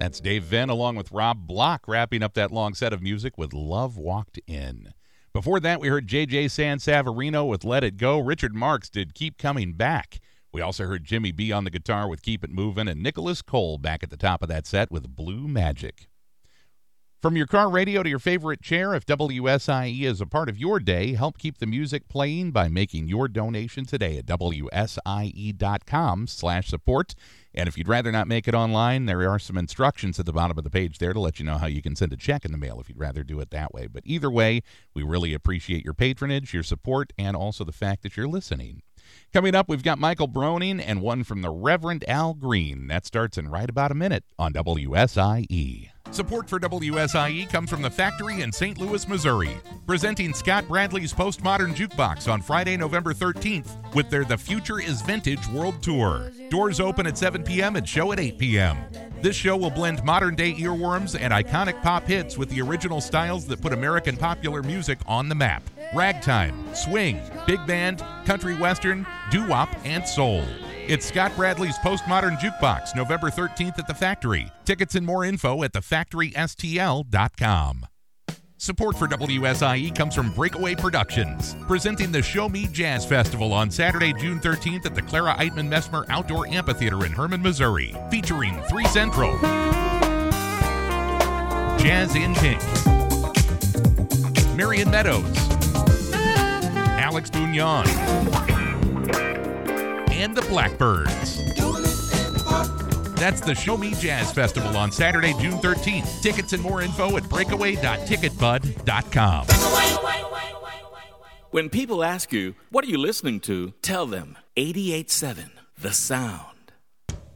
That's Dave Venn along with Rob Block wrapping up that long set of music with Love Walked In. Before that, we heard J.J. Sansaverino with Let It Go. Richard Marx did Keep Coming Back. We also heard Jimmy B on the guitar with Keep It Movin', and Nicholas Cole back at the top of that set with Blue Magic. From your car radio to your favorite chair, if WSIE is a part of your day, help keep the music playing by making your donation today at WSIE.com/support. And if you'd rather not make it online, there are some instructions at the bottom of the page there to let you know how you can send a check in the mail if you'd rather do it that way. But either way, we really appreciate your patronage, your support, and also the fact that you're listening. Coming up, we've got Michael Broning and one from the Reverend Al Green. That starts in right about a minute on WSIE. Support for WSIE comes from the Factory in St. Louis, Missouri, presenting Scott Bradley's Postmodern Jukebox on Friday, November 13th with their The Future is Vintage World Tour. Doors open at 7 p.m. and show at 8 p.m. This show will blend modern-day earworms and iconic pop hits with the original styles that put American popular music on the map. Ragtime, swing, big band, country western, doo-wop, and soul. It's Scott Bradley's Postmodern Jukebox, November 13th at the Factory. Tickets and more info at thefactorystl.com. Support for WSIE comes from Breakaway Productions, presenting the Show Me Jazz Festival on Saturday, June 13th at the Clara Eitman Messmer Outdoor Amphitheater in Herman, Missouri, featuring 3 Central, Jazz in Pink, Marion Meadows, Alex Bugnon, and the Blackbirds. That's the Show Me Jazz Festival on Saturday, June 13th. Tickets and more info at breakaway.ticketbud.com. When people ask you, what are you listening to? Tell them 88.7, The Sound.